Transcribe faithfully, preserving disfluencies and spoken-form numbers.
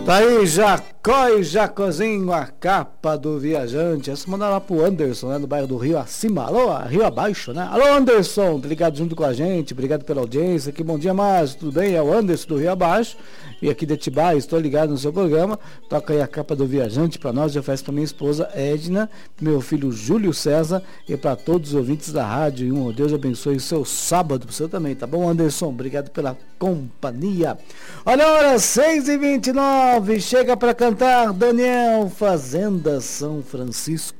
Tá aí, Jacó e Jacozinho, a capa do viajante. Essa mandar lá pro Anderson, né, do bairro do Rio Acima. Alô, Rio Abaixo, né? Alô, Anderson, tá ligado junto com a gente, obrigado pela audiência. Aqui, bom dia, Márcio, tudo bem? É o Anderson do Rio Abaixo e aqui de Atibaia, estou ligado no seu programa. Toca aí a capa do viajante pra nós, eu ofereço pra minha esposa Edna, meu filho Júlio César e pra todos os ouvintes da rádio. E um Deus abençoe o seu sábado, pro seu também, tá bom, Anderson? Obrigado pela companhia. Olha a hora, seis e vinte e nove, chega para cantar Daniel, Fazenda São Francisco.